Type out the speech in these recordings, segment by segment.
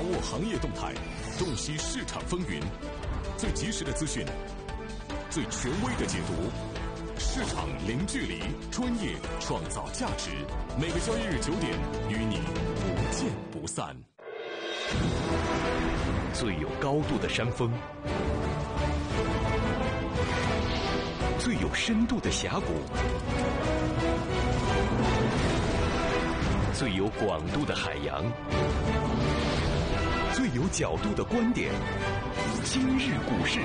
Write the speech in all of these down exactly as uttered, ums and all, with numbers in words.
握行业动态，洞悉市场风云，最及时的资讯，最权威的解读。市场零距离，专业创造价值。每个交易日九点，与你不见不散。最有高度的山峰，最有深度的峡谷，最有广度的海洋，最有角度的观点。今日股市，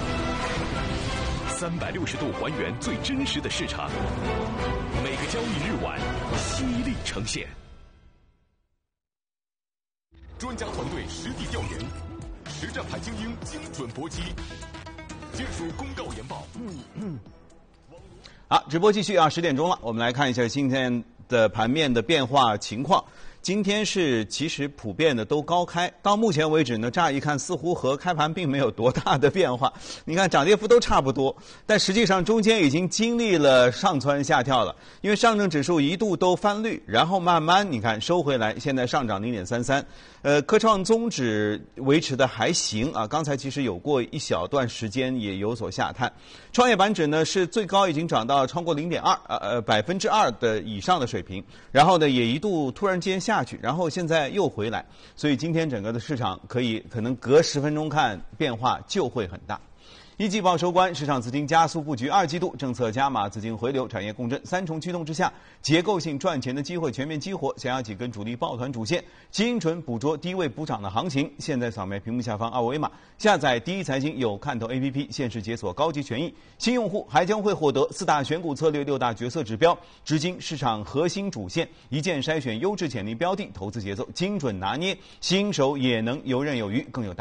三百六十度还原最真实的市场，每个交易日晚犀利呈现。专家团队实地调研，实战派精英精准搏击，简述公告研报。嗯嗯。 好，直播继续啊，十点钟了，我们来看一下今天的盘面的变化情况。今天是其实普遍的都高开，到目前为止呢，乍一看似乎和开盘并没有多大的变化。你看涨跌幅都差不多，但实际上中间已经经历了上蹿下跳了。因为上证指数一度都翻绿，然后慢慢你看收回来，现在上涨零点三三。呃，科创综指维持的还行啊，刚才其实有过一小段时间也有所下探。创业板指呢是最高已经涨到超过零点二呃呃百分之二的以上的水平，然后呢也一度突然间下。下去，然后现在又回来，所以今天整个的市场可以可能隔十分钟看变化就会很大。一季报收官，市场资金加速布局二季度，政策加码，资金回流，产业共振，三重驱动之下，结构性赚钱的机会全面激活。想要几根主力抱团主线，精准捕捉低位补涨的行情。现在扫描屏幕下方二维码，下载第一财经有看头 A P P， 限时解锁高级权益。新用户还将会获得四大选股策略、六大决策指标，直经市场核心主线，一键筛选优质潜力标的，投资节奏精准拿捏，新手也能游刃有余，更有大。